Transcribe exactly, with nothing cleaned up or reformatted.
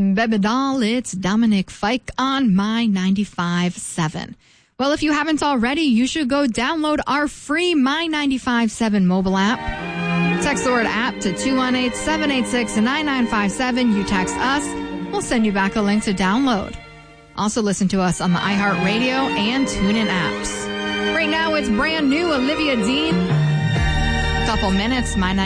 Baby doll, it's Dominic Fike on My ninety-five point seven. Well, if you haven't already, you should go download our free My ninety-five point seven mobile app. Text the word app to two one eight, seven eight six, nine nine five seven. You text us, we'll send you back a link to download. Also listen to us on the iHeartRadio and TuneIn apps. Right now, it's brand new Olivia Dean. A couple minutes, My